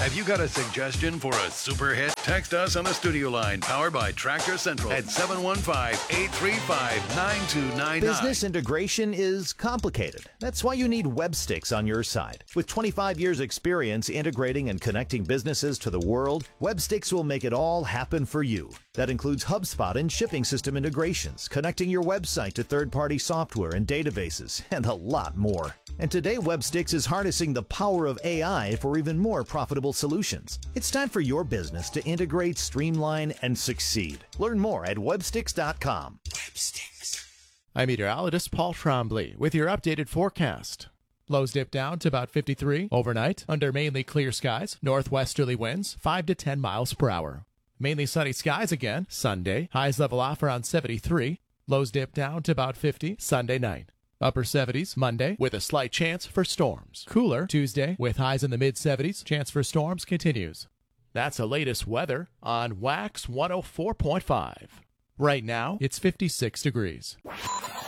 Have you got a suggestion for a super hit? Text us on the studio line powered by Tractor Central at 715-835-9299. Business integration is complicated. That's why you need Webstix on your side. With 25 years experience integrating and connecting businesses to the world, Webstix will make it all happen for you. That includes HubSpot and shipping system integrations, connecting your website to third-party software and databases, and a lot more. And today, Webstix is harnessing the power of AI for even more profitable solutions. It's time for your business to integrate, streamline, and succeed. Learn more at Webstix.com. Webstix. I'm meteorologist Paul Trombley with your updated forecast. Lows dip down to about 53 overnight under mainly clear skies, northwesterly winds 5 to 10 miles per hour. Mainly sunny skies again Sunday, highs level off around 73, lows dip down to about 50 Sunday night. Upper 70s Monday with a slight chance for storms. Cooler Tuesday with highs in the mid-70s. Chance for storms continues. That's the latest weather on Wax 104.5. Right now, it's 56 degrees.